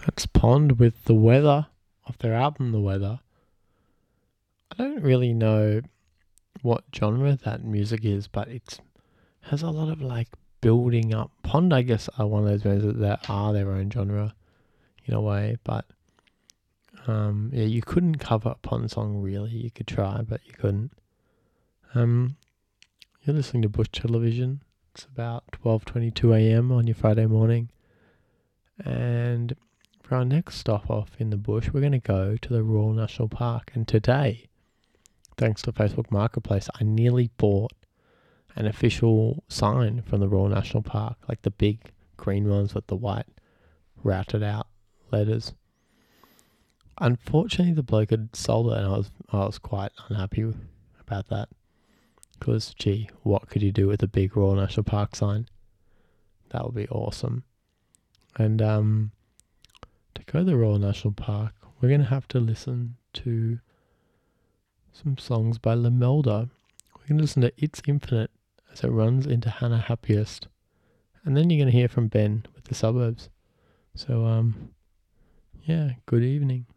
That's Pond with The Weather off their album The Weather. I don't really know what genre that music is, but it has a lot of like building up. Pond, I guess, are one of those bands that are their own genre in a way, but yeah, you couldn't cover a Pond song really. You could try, but you couldn't. You're listening to Bush Television. It's about 12:22 a.m. on your Friday morning, and for our next stop off in the bush, we're going to go to the Royal National Park. And today, thanks to Facebook Marketplace, I nearly bought an official sign from the Royal National Park, like the big green ones with the white routed out letters. Unfortunately, the bloke had sold it, and I was quite unhappy about that. Because, gee, what could you do with a big Royal National Park sign? That would be awesome. And to go to the Royal National Park, we're going to have to listen to some songs by Lamelda. We're going to listen to It's Infinite as it runs into Hannah Happiest. And then you're going to hear from Ben with The Suburbs. So, yeah, good evening.